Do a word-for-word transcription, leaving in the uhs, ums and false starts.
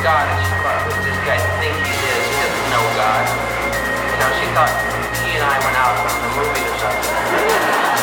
God, and she thought, who does this guy think he is? He doesn't know God. You know, she thought he and I went out on the movies or something.